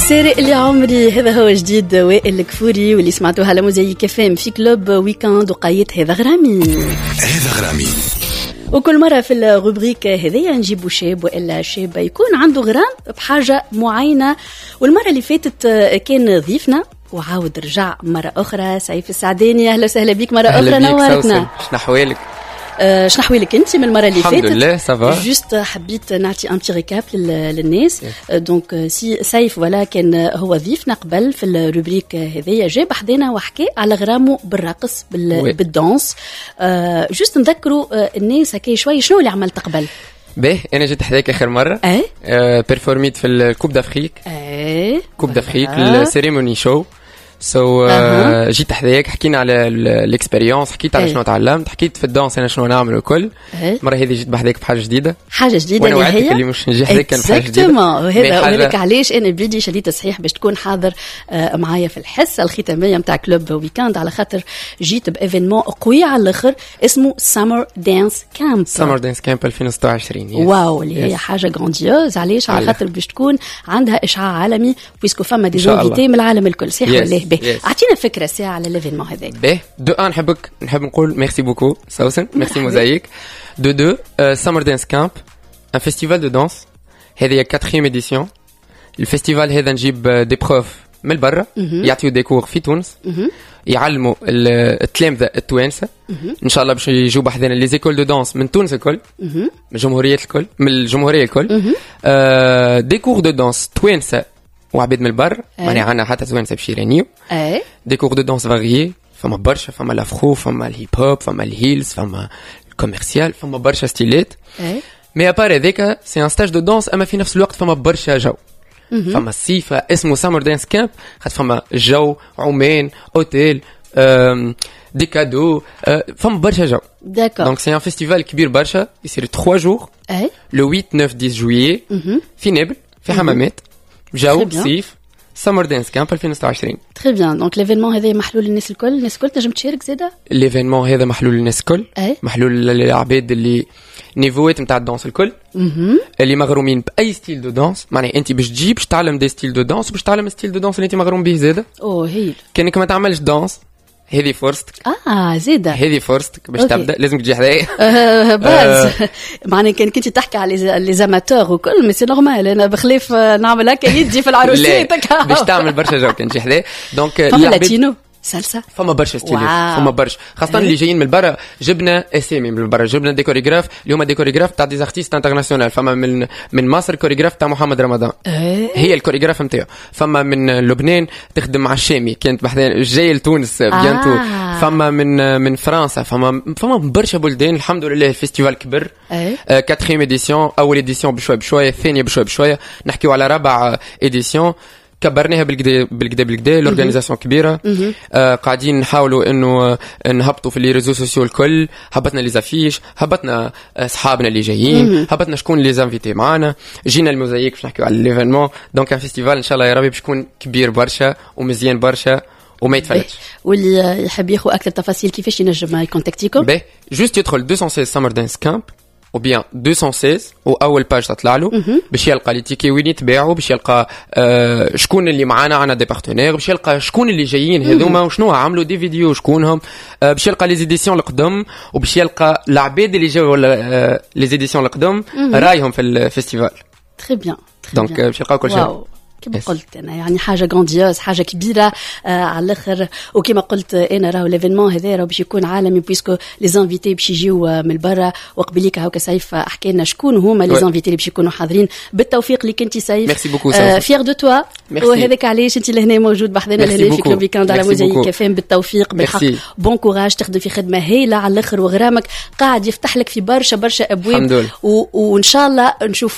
سارق لي عمري، هذا هو جديد وائل الكفوري واللي سمعتوها على موزايك FM في كلوب ويكاند وقايت هذا غرامي. هذا غرامي. وكل مرة في الروبريك هذيا نجيبوا شاب وإلا شابة يكون عنده غرام بحاجة معينة، والمرة اللي فاتت كان ضيفنا وعاود رجع مرة أخرى سعيف السعداني. أهلا وسهلا بك مرة أخرى، نورتنا. شنو أحوالك؟ شنو أحوالك أنت من المرة اللي فاتت؟ الحمد لله سافا. جوست حبيت نعطي أن تي ريكاب للناس. دونك سيف ولا كان هو ضيفنا قبل في الروبريك هذيا، جاب حدانا وحكى على غرامه بالرقص بالدانس. جوست نذكروا الناس هكا شوي شنو اللي عملت قبل. باهي انا جيت حداك اخر مره بيرفورميت في الكوب دافريك. كوب دافريك السيريموني شو جيت حداك، حكينا على الاكسبيريونس، حكيت على شنو تعلمت، حكيت في الدانس انا شنو نعمل وكل. المره هذه جيت بحداك بحاجه جديده، اللي هي اللي مش نجي حداك كان بحاجه جديده. وهذاك علاش انا بدي شديت صحيح باش تكون حاضر معايا في الحصه الختاميه نتاع كلوب ويكاند، على خاطر جيت بايفينمون قوي على الاخر اسمه سامر دانس كامب. 2026 واو، اللي هي حاجه غرانديوز. علاش؟ على خاطر باش تكون عندها اشعاع عالمي بويسكو فما دي زونفيتي من العالم الكل. صحيح ولا؟ اعطينا فكره ساعه على ليفينمون هذاك. باهي دو ان نحب نقول ميرسي بوكو سوسن، ميرسي موزايك. دو سامر دانس كامب، ان فيستيفال دو دانس. هذه 4 اديسيون. الفيستيفال هذا نجيب دي بروف من برا يعطيو دي كور في تونس، يعلموا التلامذه التوانسه. ان شاء الله باش يجوا بحذنا لي زيكول دو دانس من تونس الكل، من الجمهوريه الكل، من الجمهوريه الكل. دي كور دو دانس توانسه وعبيد من البر، ماني عنا حتى توانسه بشيرانيو. دي كور دو دانس فاريي، فما برشا، فما لافرو، فما الهيب هوب، فما الهيلز، فما الكوميرسيال، فما برشا ستيلات. مي ابار هذاك سي ان ستاج دو دانس، اما في نفس الوقت فما برشا جو. فما الصيفه اسمه سامر دانس كامب، خاطر فما جو، عمان، اوتيل، دي كادو، فما برشا جو. دونك سي ان فيستيفال كبير برشا، يصير 3 جور، لو 8 9 10 جويي في نابل، في حمامات، جو صيف. سامر دانس كامب 2026. تري بيان. دونك ليفينمون هذا محلول للناس الكل، الناس الكل تنجم تشارك زاده. ليفينمون هذا محلول للناس الكل، محلول للعباد اللي نيفوات نتاع الدانس الكل، اللي مغرومين باي ستيل دو دانس. معناها انت باش تجيب باش تعلم دي ستيل دو دانس، وباش تعلم ستيل دو دانس اللي انت مغروم به زاده. هيل كانك ما تعملش دانس، هذه فرصتك. زاده هذه فرصتك باش تبدا، لازم تجي حدايا باز. معناها كانك انت تحكي على لي زاماتور وكل، مي سي نورمال. انا بخلاف نعمل هكا يدي في العروسات باش تعمل برشا جو كان تجي حدايا. دونك لاتينو سالسا، فما برشا ستيلات، فما برشا، خاصة اللي جايين من برا. جبنا اسامي من برا، جبنا دي كوريغراف اللي هما دي كوريغراف تاع دي ارتيست انترناسيونال. فما من مصر كوريغراف تاع محمد رمضان، هي الكوريغراف نتاعو. فما من لبنان تخدم مع الشامي، كانت بحذا جاي لتونس بيانتو. فما من فرنسا، فما برشا بلدان. الحمد لله الفيستيفال كبر. 4 اديسيون، اول اديسيون بشويه بشويه، الثانيه بشويه بشويه، نحكيو على 4 اديسيون. كبرناها بالكدا لورغانيزاسيون كبيره. قاعدين نحاولوا انه نهبطوا في لي ريزو سوسيو الكل. هبطنا لي زافيش، هبطنا اصحابنا اللي جايين، هبطنا شكون لي زانفيتي معانا، جينا الموزايك باش نحكيو على ليفينمون. دونك ان فيستيفال ان شاء الله يا ربي باش يكون كبير برشا ومزيان برشا وما يتفلتش. واللي يحب ياخذ اكثر تفاصيل كيفاش ينجم يكونتاكتيكم؟ جوست يدخل 216 سامر دانس كامب ou bien 216 واول باج تطلع له باش يلقى لي تيكي وين يتباعوا، باش يلقى شكون اللي معانا، عنا دي بارتنير، باش يلقى شكون اللي جايين هذوما وشنو عملوا دي فيديو شكونهم، باش يلقى لي زيديسيون القدم، وباش يلقى العباد اللي جاوا لي زيديسيون القدم رايهم في الفيستيفال. تري بيان. دونك باش يلقاو كل شيء كما قلت أنا، يعني حاجة غرانديوز، حاجة كبيرة على الآخر. وكما قلت أنا راهو ليفينمون هذا راهو باش يكون عالمي، بويسكو لي زانفيتي باش يجيو من برا. وقبليك هاكا سيف حكى لنا شكون هما لي زانفيتي اللي باش يكونوا حاضرين. بالتوفيق ليك انت سيف. ميرسي بوكو فير دو توا. وهذاك علاش انت لهنا موجود بحذنا لهنا في كلوب ويكاند على موزايك FM. بالتوفيق بالحق، بون كوراج، تخدم في خدمة هايلة على الآخر، وغرامك قاعد يفتح لك في برشا ابواب، وان شاء الله نشوف